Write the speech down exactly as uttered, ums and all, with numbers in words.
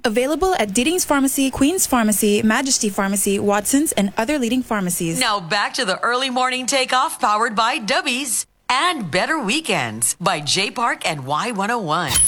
Available at Deedings Pharmacy, Queen's Pharmacy, Majesty Pharmacy, Watson's, and other leading pharmacies. Now back to the early morning takeoff powered by Dubbies and Better Weekends by J Park and Y one oh one.